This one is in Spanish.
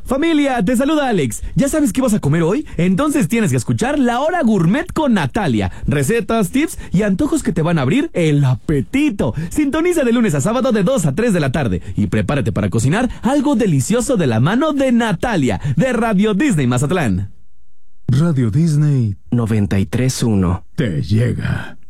Familia, te saluda Alex. ¿Ya sabes qué vas a comer hoy? Entonces tienes que escuchar La Hora Gourmet con Natalia. Recetas, tips y antojos que te van a abrir el apetito. Sintoniza de lunes a sábado de 2 a 3 de la tarde y prepárate para cocinar algo delicioso de la mano de Natalia, de Radio Disney Mazatlán. Radio Disney 93.1 te llega.